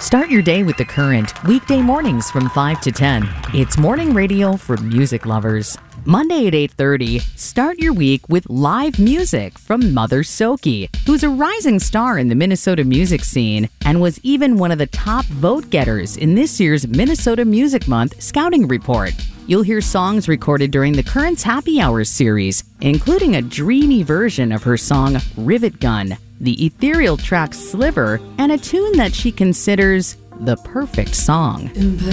Start your day with The Current, weekday mornings from 5 to 10. It's morning radio for music lovers. Monday at 8:30, start your week with live music from Mother Soki, who's a rising star in the Minnesota music scene and was even one of the top vote getters in this year's Minnesota Music Month Scouting Report. You'll hear songs recorded during the Current's Happy Hours series, including a dreamy version of her song Rivet Gun, the ethereal track Sliver, and a tune that she considers the perfect song.